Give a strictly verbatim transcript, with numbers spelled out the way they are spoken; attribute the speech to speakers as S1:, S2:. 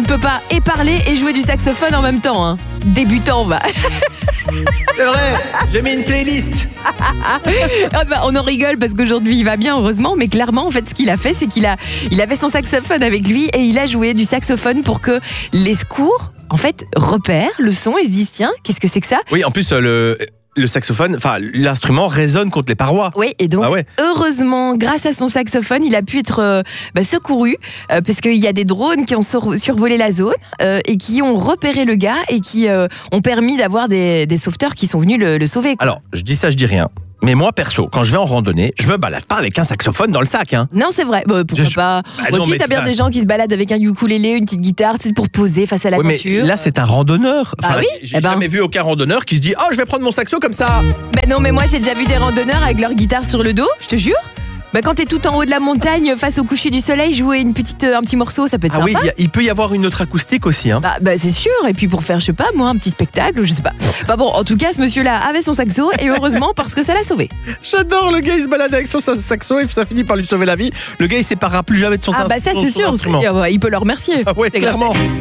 S1: peut pas et parler et jouer du saxophone en même temps. Hein. Débutant, va.
S2: C'est vrai, j'ai mis une playlist.
S1: Ah bah, on en rigole parce qu'aujourd'hui il va bien, heureusement, mais clairement en fait ce qu'il a fait c'est qu'il a, il avait son saxophone avec lui et il a joué du saxophone pour que les secours en fait repèrent le son et se disent tiens, qu'est-ce que c'est que ça?
S2: Oui, en plus, euh, le, le saxophone, enfin, l'instrument résonne contre les parois.
S1: Oui, et donc
S2: Ah ouais.
S1: heureusement, grâce à son saxophone, il a pu être euh, bah, secouru euh, parce qu'il y a des drones qui ont sur- survolé la zone euh, et qui ont repéré le gars et qui euh, ont permis d'avoir des, des sauveteurs qui sont venus le, le sauver. quoi.
S2: Alors, je dis ça, je dis rien. Mais moi, perso, quand je vais en randonnée, je me balade pas avec un saxophone dans le sac. Hein.
S1: Non, c'est vrai. Bah, pourquoi
S2: Je suis-
S1: pas
S2: Bah non,
S1: Aussi,
S2: mais
S1: t'as bien
S2: ça-
S1: des gens qui se baladent avec un ukulélé, une petite guitare, tu sais, pour poser face à la
S2: Oui, mais
S1: nature.
S2: là, c'est un randonneur.
S1: Ah oui
S2: J'ai
S1: Eh ben.
S2: jamais vu aucun randonneur qui se dit « Oh, je vais prendre mon saxo comme ça !»
S1: Ben non, mais moi j'ai déjà vu des randonneurs avec leur guitare sur le dos, je te jure. Ben quand t'es tout en haut de la montagne, face au coucher du soleil, jouer une petite, euh, un petit morceau, ça peut être
S2: Ah oui,
S1: sympa.
S2: il y a- il peut y avoir une autre acoustique aussi. Hein.
S1: Bah, bah, c'est sûr, et puis pour faire, je sais pas, moi, un petit spectacle, je sais pas. Bah bon, en tout cas, ce monsieur-là avait son saxo, et heureusement parce que ça l'a sauvé.
S2: J'adore, le gars, il se balade avec son saxo et ça finit par lui sauver la vie. Le gars, il ne séparera plus jamais de son
S1: Ah bah ça
S2: son-
S1: c'est
S2: son
S1: sûr,
S2: instrument.
S1: c'est- il peut le remercier.
S2: Ah ouais,
S1: C'est grâce à
S2: clairement.